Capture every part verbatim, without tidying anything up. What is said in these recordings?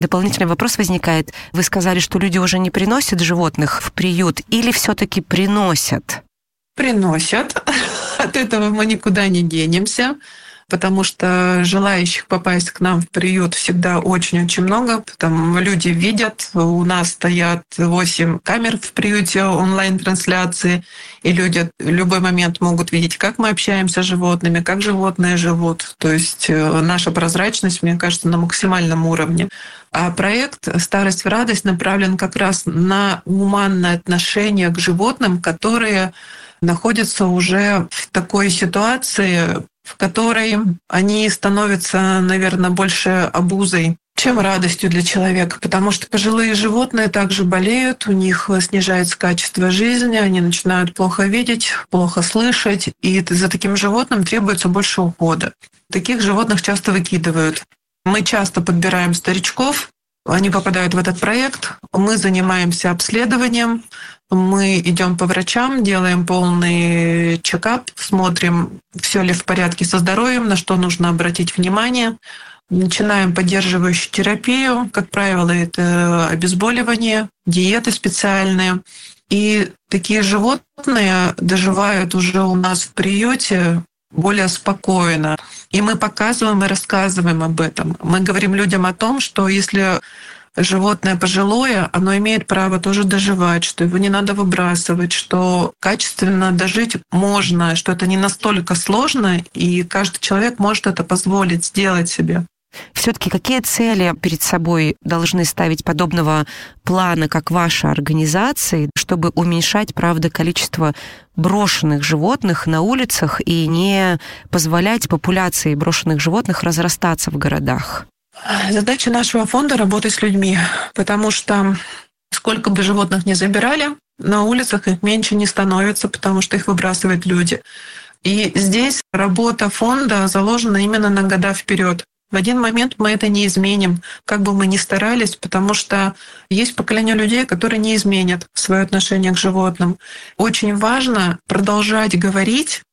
Дополнительный вопрос возникает. Вы сказали, что люди уже не приносят животных в приют или все-таки приносят? Приносят. От этого мы никуда не денемся, потому что желающих попасть к нам в приют всегда очень-очень много. Там люди видят, у нас стоят восемь камер в приюте онлайн-трансляции, и люди в любой момент могут видеть, как мы общаемся с животными, как животные живут. То есть наша прозрачность, мне кажется, на максимальном уровне. А проект «Старость в радость» направлен как раз на гуманное отношение к животным, которые находятся уже в такой ситуации, в которой они становятся, наверное, больше обузой, чем радостью для человека. Потому что пожилые животные также болеют, у них снижается качество жизни, они начинают плохо видеть, плохо слышать, и за таким животным требуется больше ухода. Таких животных часто выкидывают. Мы часто подбираем старичков, они попадают в этот проект, мы занимаемся обследованием, мы идем по врачам, делаем полный чекап, смотрим, все ли в порядке со здоровьем, на что нужно обратить внимание. Начинаем поддерживающую терапию. Как правило, это обезболивание, диеты специальные. И такие животные доживают уже у нас в приюте более спокойно. И мы показываем и рассказываем об этом. Мы говорим людям о том, что если животное пожилое, оно имеет право тоже доживать, что его не надо выбрасывать, что качественно дожить можно, что это не настолько сложно, и каждый человек может это позволить сделать себе. Все-таки какие цели перед собой должны ставить подобного плана, как ваша организация, чтобы уменьшать, правда, количество брошенных животных на улицах и не позволять популяции брошенных животных разрастаться в городах? Задача нашего фонда — работать с людьми, потому что сколько бы животных ни забирали, на улицах их меньше не становится, потому что их выбрасывают люди. И здесь работа фонда заложена именно на года вперед. В один момент мы это не изменим, как бы мы ни старались, потому что есть поколение людей, которые не изменят свое отношение к животным. Очень важно продолжать говорить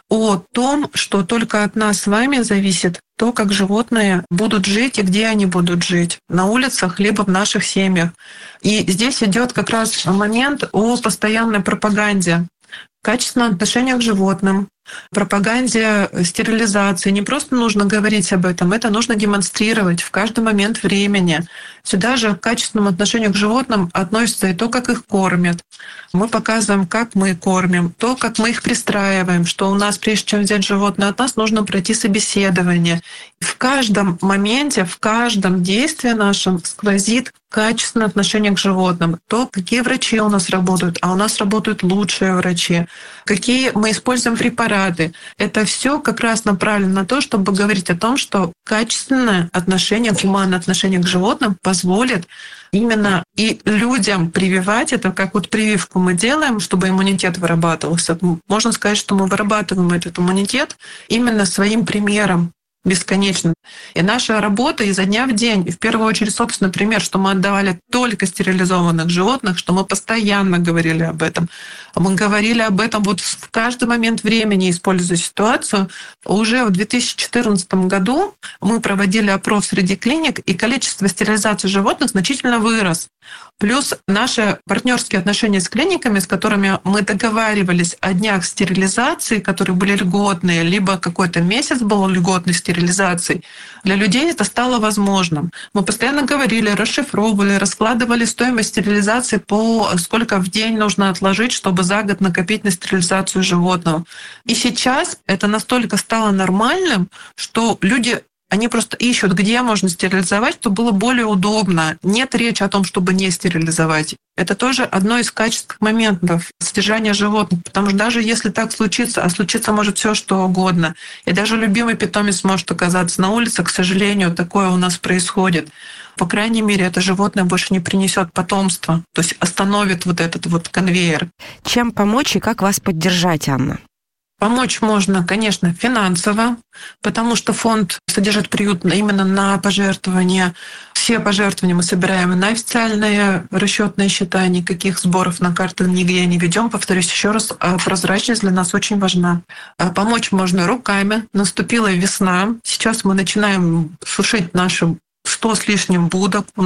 о том, что только от нас с вами зависит то, как животные будут жить и где они будут жить, на улицах либо в наших семьях. И здесь идет как раз момент о постоянной пропаганде, качественном отношении к животным, пропаганде стерилизации. Не просто нужно говорить об этом, это нужно демонстрировать в каждый момент времени. Сюда же к качественному отношению к животным относится и то, как их кормят. Мы показываем, как мы кормим, то, как мы их пристраиваем, что у нас, прежде чем взять животное от нас, нужно пройти собеседование. И в каждом моменте, в каждом действии нашем сквозит качественное отношение к животным. То, какие врачи у нас работают, а у нас работают лучшие врачи, какие мы используем препараты. Это все как раз направлено на то, чтобы говорить о том, что качественное отношение, гуманное отношение к животным позволит именно и людям прививать это, как вот прививку мы делаем, чтобы иммунитет вырабатывался. Можно сказать, что мы вырабатываем этот иммунитет именно своим примером. Бесконечно. И наша работа изо дня в день, и в первую очередь, собственно, пример, что мы отдавали только стерилизованных животных, что мы постоянно говорили об этом. Мы говорили об этом вот в каждый момент времени, используя ситуацию. Уже в две тысячи четырнадцатом году мы проводили опрос среди клиник, и количество стерилизации животных значительно вырос. Плюс наши партнерские отношения с клиниками, с которыми мы договаривались о днях стерилизации, которые были льготные, либо какой-то месяц был льготной стерилизации, для людей это стало возможным. Мы постоянно говорили, расшифровывали, раскладывали стоимость стерилизации по сколько в день нужно отложить, чтобы за год накопить на стерилизацию животного. И сейчас это настолько стало нормальным, что люди они просто ищут, где можно стерилизовать, чтобы было более удобно. Нет речи о том, чтобы не стерилизовать. Это тоже одно из качественных моментов содержания животных, потому что даже если так случится, а случиться может все что угодно, и даже любимый питомец может оказаться на улице, к сожалению, такое у нас происходит. По крайней мере, это животное больше не принесет потомства, то есть остановит вот этот вот конвейер. Чем помочь и как вас поддержать, Анна? Помочь можно, конечно, финансово, потому что фонд содержит приют именно на пожертвования. Все пожертвования мы собираем на официальные расчетные счета, никаких сборов на карты нигде не ведем. Повторюсь еще раз, прозрачность для нас очень важна. Помочь можно руками. Наступила весна. Сейчас мы начинаем сушить наши сто с лишним будок.